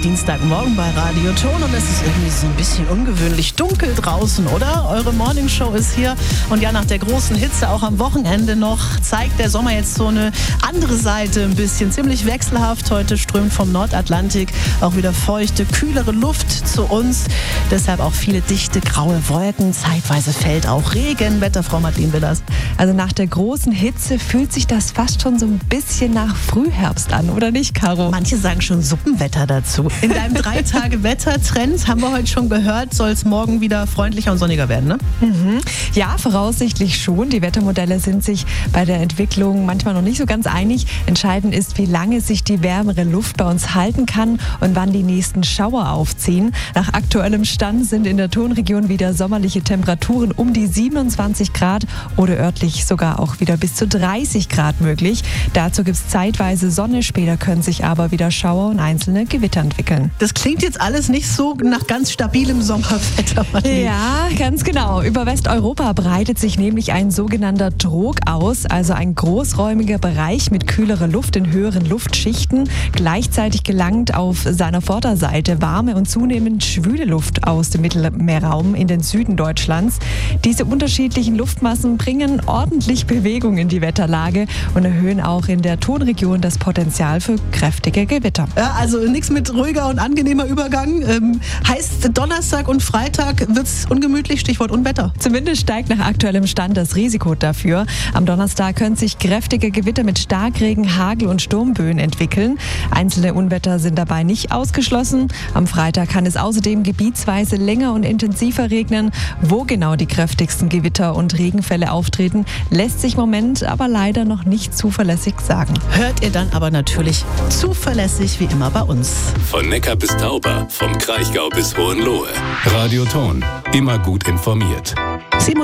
Dienstagmorgen bei Radio Ton und es ist irgendwie so ein bisschen ungewöhnlich dunkel draußen, oder? Eure Morningshow ist hier und ja, nach der großen Hitze auch am Wochenende noch zeigt der Sommer jetzt so eine andere Seite ein bisschen. Ziemlich wechselhaft. Heute strömt vom Nordatlantik auch wieder feuchte, kühlere Luft zu uns. Deshalb auch viele dichte, graue Wolken. Zeitweise fällt auch Regen. Wetterfrau Madeleine Willers. Also nach der großen Hitze fühlt sich das fast schon so ein bisschen nach Frühherbst an, oder nicht, Caro? Manche sagen schon Suppenwetter dazu. In deinem 3-Tage-Wettertrend, haben wir heute schon gehört, soll es morgen wieder freundlicher und sonniger werden, ne? Ja, voraussichtlich schon. Die Wettermodelle sind sich bei der Entwicklung manchmal noch nicht so ganz einig. Entscheidend ist, wie lange sich die wärmere Luft bei uns halten kann und wann die nächsten Schauer aufziehen. Nach aktuellem Stand sind in der Tonregion wieder sommerliche Temperaturen um die 27 Grad oder örtlich sogar auch wieder bis zu 30 Grad möglich. Dazu gibt es zeitweise Sonne, später können sich aber wieder Schauer und einzelne Gewitter entwickeln. Das klingt jetzt alles nicht so nach ganz stabilem Sommerwetter. Ja, ganz genau. Über Westeuropa breitet sich nämlich ein sogenannter Trog aus, also ein großräumiger Bereich mit kühlerer Luft in höheren Luftschichten. Gleichzeitig gelangt auf seiner Vorderseite warme und zunehmend schwüle Luft aus dem Mittelmeerraum in den Süden Deutschlands. Diese unterschiedlichen Luftmassen bringen ordentlich Bewegung in die Wetterlage und erhöhen auch in der Tonregion das Potenzial für kräftige Gewitter. Ja, also nichts mit ruhiger und angenehmer Übergang. Heißt, Donnerstag und Freitag wird es ungemütlich, Stichwort Unwetter. Zumindest steigt nach aktuellem Stand das Risiko dafür. Am Donnerstag können sich kräftige Gewitter mit Starkregen, Hagel und Sturmböen entwickeln. Einzelne Unwetter sind dabei nicht ausgeschlossen. Am Freitag kann es außerdem gebietsweise länger und intensiver regnen. Wo genau die kräftigsten Gewitter und Regenfälle auftreten, lässt sich im Moment aber leider noch nicht zuverlässig sagen. Hört ihr dann aber natürlich zuverlässig wie immer bei uns. Von Neckar bis Tauber, vom Kraichgau bis Hohenlohe. Radio Ton, immer gut informiert.